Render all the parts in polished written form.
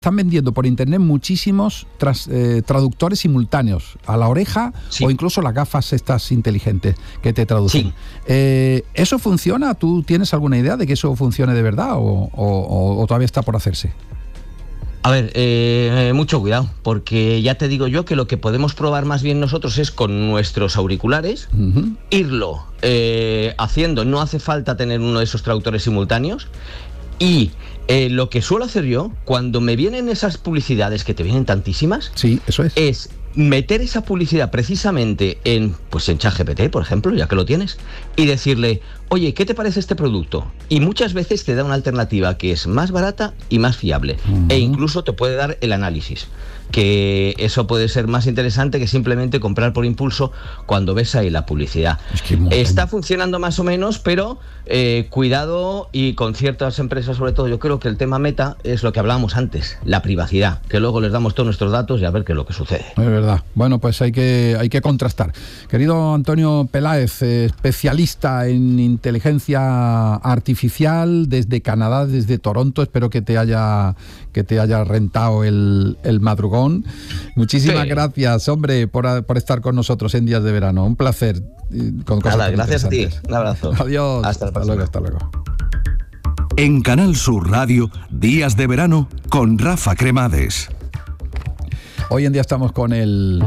Están vendiendo por internet muchísimos traductores simultáneos a la oreja, sí, o incluso las gafas estas inteligentes que te traducen. Sí. ¿Eso funciona? ¿Tú tienes alguna idea de que eso funcione de verdad o todavía está por hacerse? A ver, mucho cuidado, porque ya te digo yo que lo que podemos probar más bien nosotros es con nuestros auriculares, irlo haciendo. No hace falta tener uno de esos traductores simultáneos. Y lo que suelo hacer yo, cuando me vienen esas publicidades, que te vienen tantísimas, sí, eso es meter esa publicidad precisamente en ChatGPT, por ejemplo, ya que lo tienes, y decirle, oye, ¿qué te parece este producto? Y muchas veces te da una alternativa que es más barata y más fiable, e incluso te puede dar el análisis, que eso puede ser más interesante que simplemente comprar por impulso cuando ves ahí la publicidad. Es que está funcionando más o menos, pero cuidado, y con ciertas empresas sobre todo. Yo creo que el tema Meta es lo que hablábamos antes, la privacidad, que luego les damos todos nuestros datos y a ver qué es lo que sucede. Es verdad. Bueno, pues hay que contrastar. Querido Antonio Peláez, especialista en inteligencia artificial desde Canadá, desde Toronto, espero que te haya rentado el madrugón. Muchísimas gracias, hombre, por estar con nosotros en Días de Verano. Un placer. Nada, gracias a ti. Un abrazo. Adiós. Hasta luego. En Canal Sur Radio, Días de Verano con Rafa Cremades. Hoy en día estamos con el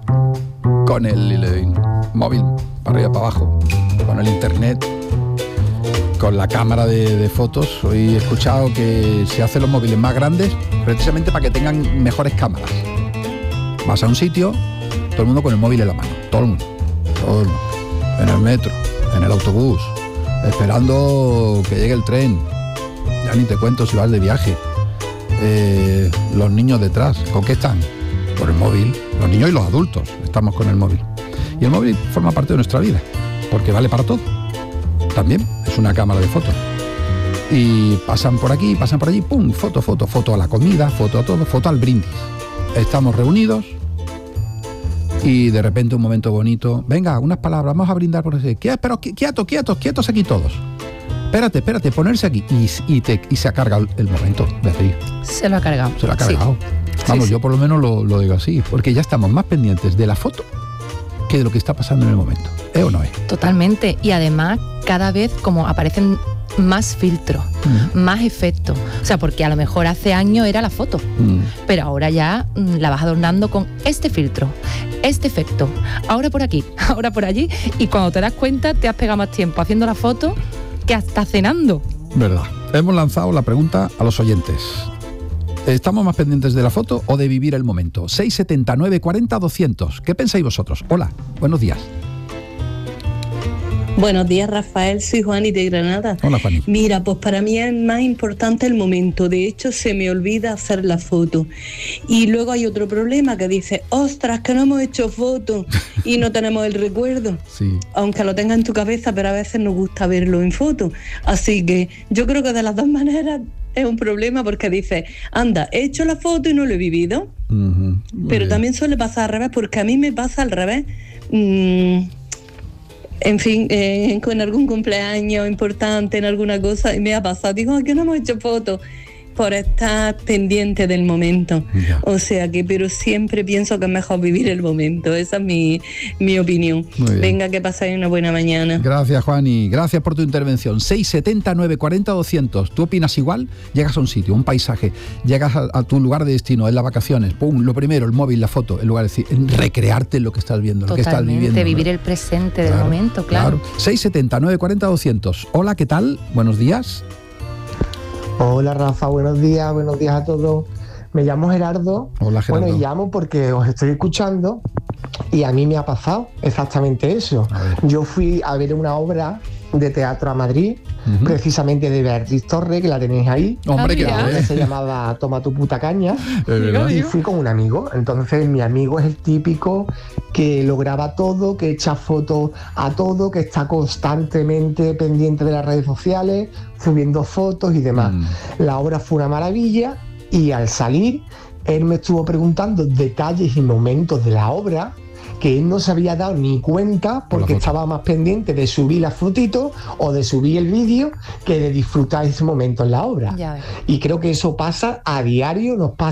móvil para arriba para abajo, con el internet, con la cámara de fotos. Hoy he escuchado que se hacen los móviles más grandes precisamente para que tengan mejores cámaras. Vas a un sitio, todo el mundo con el móvil en la mano, todo el mundo, en el metro, en el autobús, esperando que llegue el tren. Ya ni te cuento si vas de viaje. Los niños detrás, ¿con qué están? Por el móvil. Los niños y los adultos estamos con el móvil. Y el móvil forma parte de nuestra vida, porque vale para todo. También es una cámara de fotos. Y pasan por aquí, pasan por allí, pum, foto a la comida, foto a todo, foto al brindis. Estamos reunidos y de repente un momento bonito. Venga, unas palabras, vamos a brindar por ese. Pero quietos aquí todos. Espérate, ponerse aquí. Y se ha cargado el momento, Beatriz. Se lo ha cargado. Sí. Vamos, sí. Yo por lo menos lo digo así, porque ya estamos más pendientes de la foto que de lo que está pasando en el momento. ¿O no es? Totalmente. Y además, cada vez como aparecen más filtros, más efectos. O sea, porque a lo mejor hace años era la foto, pero ahora ya la vas adornando con este filtro, este efecto, ahora por aquí, ahora por allí, y cuando te das cuenta te has pegado más tiempo haciendo la foto que hasta cenando. Verdad. Hemos lanzado la pregunta a los oyentes. ¿Estamos más pendientes de la foto o de vivir el momento? 679 40 200. ¿Qué pensáis vosotros? Hola, buenos días. Buenos días, Rafael, soy Juani de Granada. Hola, Juani. Mira, pues para mí es más importante el momento. De hecho, se me olvida hacer la foto. Y luego hay otro problema que dice, ostras, que no hemos hecho foto y no tenemos el recuerdo. Sí. Aunque lo tengas en tu cabeza, pero a veces nos gusta verlo en foto. Así que yo creo que de las dos maneras es un problema, porque dices, anda, he hecho la foto y no lo he vivido. Pero también suele pasar al revés, porque a mí me pasa al revés. En fin, con algún cumpleaños importante, en alguna cosa, y me ha pasado, digo, que no hemos hecho fotos, por estar pendiente del momento. Ya. O sea que, pero siempre pienso que es mejor vivir el momento. Esa es mi opinión. Venga, que pasáis una buena mañana. Gracias, Juani. Gracias por tu intervención. 679 40 200. ¿Tú opinas igual? Llegas a un sitio, un paisaje, llegas a tu lugar de destino, en las vacaciones, pum, lo primero, el móvil, la foto, en lugar de decir, recrearte en lo que estás viendo, lo que estás viviendo. De vivir el presente del momento, claro. 679 40 200. Hola, ¿qué tal? Buenos días. Hola, Rafa, buenos días a todos. Me llamo Gerardo. Hola, Gerardo. Bueno, y llamo porque os estoy escuchando y a mí me ha pasado exactamente eso. Yo fui a ver una obra de teatro a Madrid, precisamente de Beatriz Torre, que la tenéis ahí. Hombre, que se llamaba Toma tu puta caña. Y fui con un amigo. Entonces mi amigo es el típico que lo graba todo, que echa fotos a todo, que está constantemente pendiente de las redes sociales, subiendo fotos y demás. La obra fue una maravilla y al salir él me estuvo preguntando detalles y momentos de la obra que él no se había dado ni cuenta porque estaba más pendiente de subir las fotitos o de subir el vídeo que de disfrutar ese momento en la obra. Y creo que eso pasa a diario, nos pasa